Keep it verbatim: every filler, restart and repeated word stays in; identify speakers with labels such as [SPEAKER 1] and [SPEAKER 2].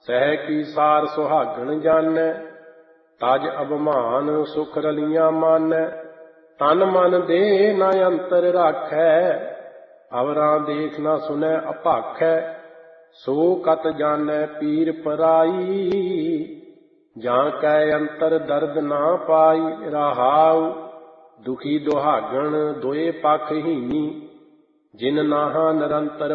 [SPEAKER 1] ਸਹਿ ਕੀ ਸਾਰ ਸੁਹਾਗਣ ਜਾਣੈ, ਤਜ ਅਭਿਮਾਨ ਸੁਖ ਰਲੀਆਂ ਮਾਨੈ। ਤਨ ਮਨ ਦੇ ਨ ਅੰਤਰ ਰਾਖੈ, ਅਵਰਾਂ ਦੇਖ ਨ ਸੁਨੈ ਅਭਾਖੈ। ਸੋ ਕਤ ਜਾਣੈ ਪੀਰ ਪਰਾਈ, ਜਾਂ ਕੈ ਅੰਤਰ ਦਰਦ ਨਾ ਪਾਈ। ਰਹਾਉ ਦੁਖੀ ਦੁਹਾਗਣ ਦੋਏ ਪਖ ਹੀਨੀ, ਜਿਨ ਨਾਹਾਂ ਨਿਰੰਤਰ